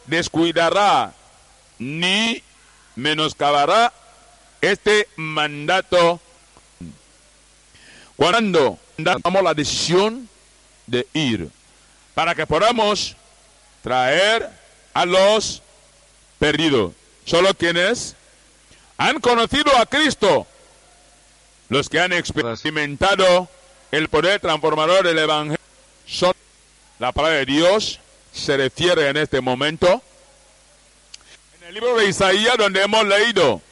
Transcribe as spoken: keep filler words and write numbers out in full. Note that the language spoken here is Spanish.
descuidará ni menoscabará este mandato cuando tomamos la decisión de ir, para que podamos traer a los perdidos. Solo quienes han conocido a Cristo, los que han experimentado el poder transformador del Evangelio, son la palabra de Dios. Se refiere en este momento en el libro de Isaías, donde hemos leído